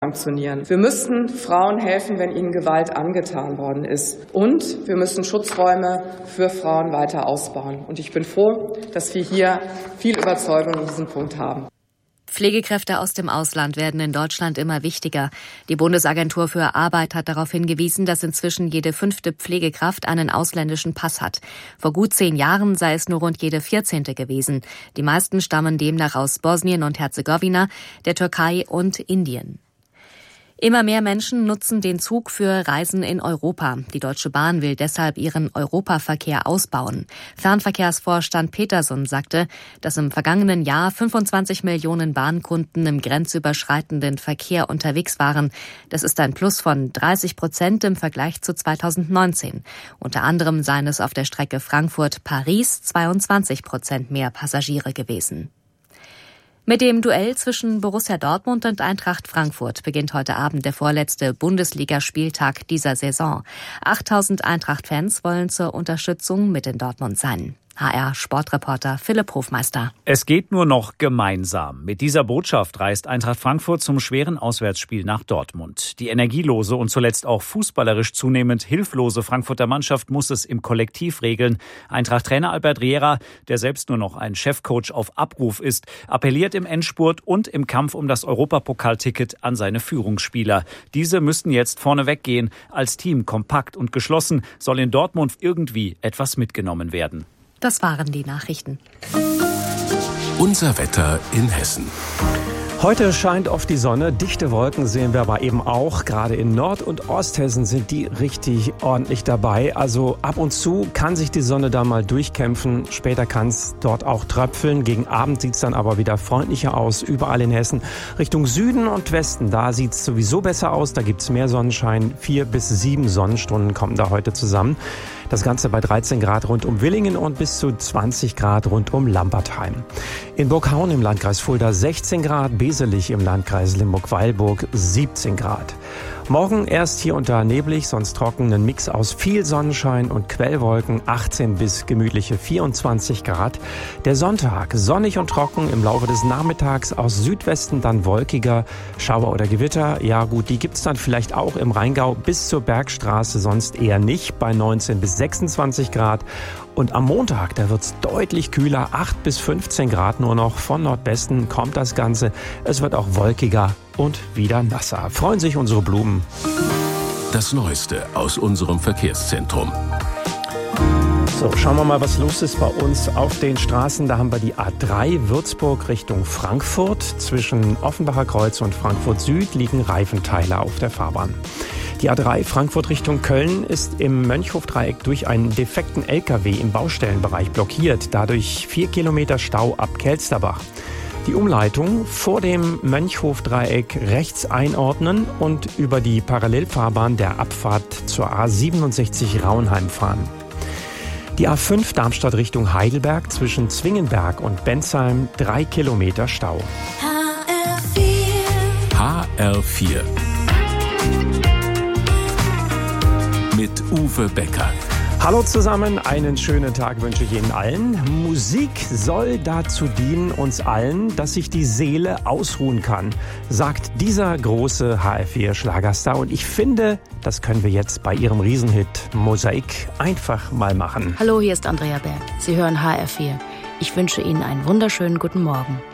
sanktionieren. Wir müssen Frauen helfen, wenn ihnen Gewalt angetan worden ist. Und wir müssen Schutzräume für Frauen weiter ausbauen. Und ich bin froh, dass wir hier viel Überzeugung in diesem Punkt haben. Pflegekräfte aus dem Ausland werden in Deutschland immer wichtiger. Die Bundesagentur für Arbeit hat darauf hingewiesen, dass inzwischen jede 5. Pflegekraft einen ausländischen Pass hat. Vor gut 10 Jahren sei es nur rund jede 14. gewesen. Die meisten stammen demnach aus Bosnien und Herzegowina, der Türkei und Indien. Immer mehr Menschen nutzen den Zug für Reisen in Europa. Die Deutsche Bahn will deshalb ihren Europaverkehr ausbauen. Fernverkehrsvorstand Peterson sagte, dass im vergangenen Jahr 25 Millionen Bahnkunden im grenzüberschreitenden Verkehr unterwegs waren. Das ist ein Plus von 30% im Vergleich zu 2019. Unter anderem seien es auf der Strecke Frankfurt-Paris 22% mehr Passagiere gewesen. Mit dem Duell zwischen Borussia Dortmund und Eintracht Frankfurt beginnt heute Abend der vorletzte Bundesligaspieltag dieser Saison. 8000 Eintracht-Fans wollen zur Unterstützung mit in Dortmund sein. HR-Sportreporter Philipp Hofmeister. Es geht nur noch gemeinsam. Mit dieser Botschaft reist Eintracht Frankfurt zum schweren Auswärtsspiel nach Dortmund. Die energielose und zuletzt auch fußballerisch zunehmend hilflose Frankfurter Mannschaft muss es im Kollektiv regeln. Eintracht-Trainer Albert Riera, der selbst nur noch ein Chefcoach auf Abruf ist, appelliert im Endspurt und im Kampf um das Europapokalticket an seine Führungsspieler. Diese müssten jetzt vorne weggehen. Als Team kompakt und geschlossen soll in Dortmund irgendwie etwas mitgenommen werden. Das waren die Nachrichten. Unser Wetter in Hessen. Heute scheint oft die Sonne, dichte Wolken sehen wir aber eben auch. Gerade in Nord- und Osthessen sind die richtig ordentlich dabei. Also ab und zu kann sich die Sonne da mal durchkämpfen. Später kann es dort auch tröpfeln. Gegen Abend sieht es dann aber wieder freundlicher aus, überall in Hessen. Richtung Süden und Westen, da sieht es sowieso besser aus. Da gibt es mehr Sonnenschein. 4 bis 7 Sonnenstunden kommen da heute zusammen. Das Ganze bei 13 Grad rund um Willingen und bis zu 20 Grad rund um Lambertheim. In Burghauen im Landkreis Fulda 16 Grad, Beselich im Landkreis Limburg-Weilburg 17 Grad. Morgen erst hier und da neblig, sonst trocken, ein Mix aus viel Sonnenschein und Quellwolken, 18 bis gemütliche 24 Grad. Der Sonntag sonnig und trocken, im Laufe des Nachmittags aus Südwesten dann wolkiger, Schauer oder Gewitter. Ja gut, die gibt's dann vielleicht auch im Rheingau bis zur Bergstraße, sonst eher nicht, bei 19 bis 26 Grad. Und am Montag, da wird's deutlich kühler, 8 bis 15 Grad nur noch. Von Nordwesten kommt das Ganze. Es wird auch wolkiger und wieder nasser. Freuen sich unsere Blumen. Das Neueste aus unserem Verkehrszentrum. So, schauen wir mal, was los ist bei uns auf den Straßen. Da haben wir die A3 Würzburg Richtung Frankfurt. Zwischen Offenbacher Kreuz und Frankfurt Süd liegen Reifenteile auf der Fahrbahn. Die A3 Frankfurt Richtung Köln ist im Mönchhofdreieck durch einen defekten LKW im Baustellenbereich blockiert. Dadurch 4 Kilometer Stau ab Kelsterbach. Die Umleitung vor dem Mönchhofdreieck rechts einordnen und über die Parallelfahrbahn der Abfahrt zur A67 Rauenheim fahren. Die A5 Darmstadt Richtung Heidelberg zwischen Zwingenberg und Bensheim 3 Kilometer Stau. HR4 mit Uwe Becker. Hallo zusammen, einen schönen Tag wünsche ich Ihnen allen. Musik soll dazu dienen, uns allen, dass sich die Seele ausruhen kann, sagt dieser große HR4-Schlagerstar. Und ich finde, das können wir jetzt bei Ihrem Riesenhit Mosaik einfach mal machen. Hallo, hier ist Andrea Berg. Sie hören HR4. Ich wünsche Ihnen einen wunderschönen guten Morgen.